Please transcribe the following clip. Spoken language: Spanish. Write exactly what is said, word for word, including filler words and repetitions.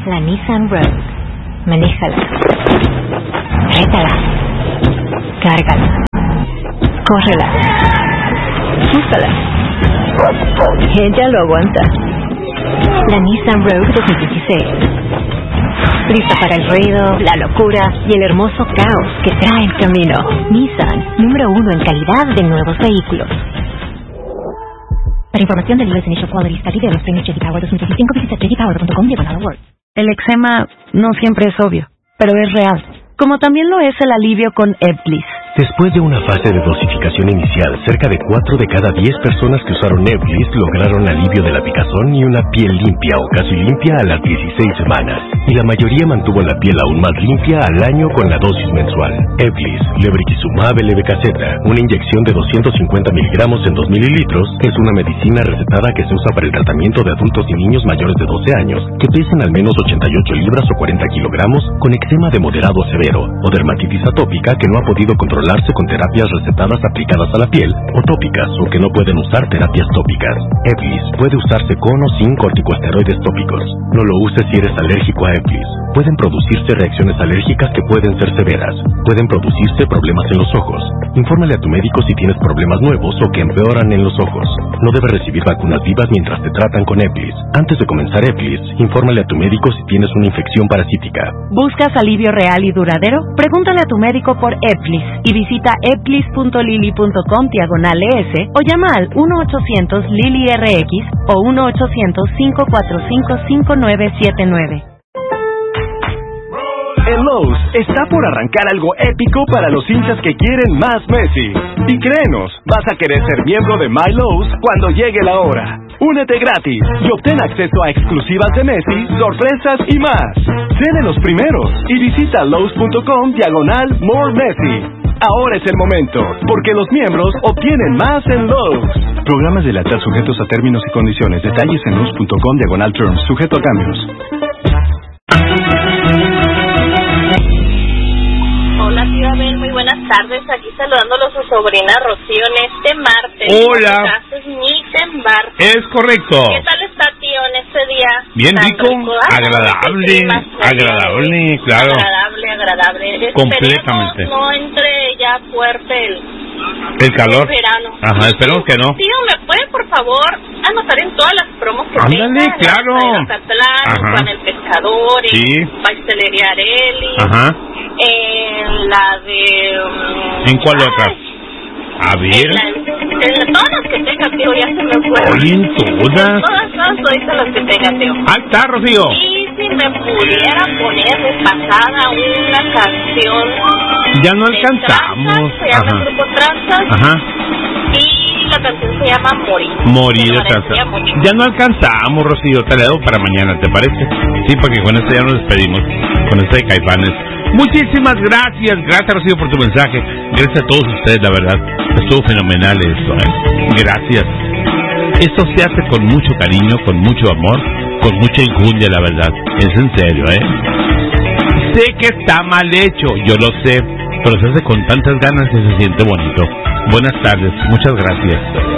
La Nissan Rogue. Manéjala. Rétala. Cárgala. Córrela. Úsala. Ella lo aguanta. La Nissan Rogue dos mil dieciséis. Lista para el ruido, la locura y el hermoso caos que trae el camino. Nissan, número uno en calidad de nuevos vehículos. Para información del U S Initial Quality Study de los premios J D Power dos mil dieciséis, visita j d power punto com diagonal awards. El eczema no siempre es obvio, pero es real. Como también lo es el alivio con Ebglyss. Después de una fase de dosificación inicial, cerca de cuatro de cada diez personas que usaron Ebglyss lograron alivio de la picazón y una piel limpia o casi limpia a las dieciséis semanas. Y la mayoría mantuvo la piel aún más limpia al año con la dosis mensual. Ebglyss, lebrikizumab levetiracetam, una inyección de doscientos cincuenta miligramos en dos mililitros, es una medicina recetada que se usa para el tratamiento de adultos y niños mayores de doce años que pesen al menos ochenta y ocho libras o cuarenta kilogramos con eczema de moderado a severo o dermatitis atópica que no ha podido controlarse con terapias recetadas aplicadas a la piel o tópicas o que no pueden usar terapias tópicas. Ebglyss puede usarse con o sin corticosteroides tópicos. No lo uses si eres alérgico a Ebglyss. Pueden producirse reacciones alérgicas que pueden ser severas. Pueden producirse problemas en los ojos. Infórmale a tu médico si tienes problemas nuevos o que empeoran en los ojos. No debes recibir vacunas vivas mientras te tratan con Ebglyss. Antes de comenzar Ebglyss, infórmale a tu médico si tienes una infección parasítica. ¿Buscas alivio real y duradero? Pregúntale a tu médico por Ebglyss y visita ebglyss punto lily punto com diagonal es o llama al uno ochocientos Lily R X o uno ochocientos, cinco cuatro cinco, cinco nueve siete nueve. En Lowe's está por arrancar algo épico para los hinchas que quieren más Messi. Y créenos, vas a querer ser miembro de My Lowe's cuando llegue la hora. Únete gratis y obtén acceso a exclusivas de Messi, sorpresas y más. Sé de los primeros y visita Lowe's punto com diagonal More Messi. Ahora es el momento, porque los miembros obtienen más en Lowe's. Programas de lealtad sujetos a términos y condiciones. Detalles en Lowe's punto com diagonal terms, sujeto a cambios. Hola, tía Abel, muy buenas tardes. Aquí saludándolo a su sobrina Rocío en este martes. Hola. Es Mittenbar. Es correcto. ¿Qué tal está, tío, en este día? Bien rico, agradable, agradable, claro. Agradable, agradable. Completamente. Esperemos no entre ya fuerte el, el calor. el verano. Ajá, esperemos que no. Tío, ¿me puede, por favor, anotar en todas las promos que Ándale, tenga? claro. Mazatlán, Juan el Pescador, sí. Pastelería Areli. Ajá. En la de... Um, ¿En cuál ay, otra? A ver. En, la, en todas las que tenga, tío, ya se me fue. Oye, ¿en todas? Todas, todas, todas las que tenga, tío. Ahí está, Rocío. Y si me pudiera poner de pasada una canción... Ya no alcanzamos. Se llama Ajá. Grupo Tranzas. Ajá. Y la canción se llama Morir. Morir de Tranzas. Ya no alcanzamos, Rocío. Te la dejo para mañana, ¿te parece? Sí, porque con esto ya nos despedimos. Con esto de Caifanes. Muchísimas gracias, gracias Rocío por tu mensaje, gracias a todos ustedes, la verdad, estuvo fenomenal esto, ¿eh? Gracias. Esto se hace con mucho cariño, con mucho amor, con mucha injundia, la verdad, es en serio, ¿eh? Sé que está mal hecho, yo lo sé, pero se hace con tantas ganas que se siente bonito. Buenas tardes, muchas gracias.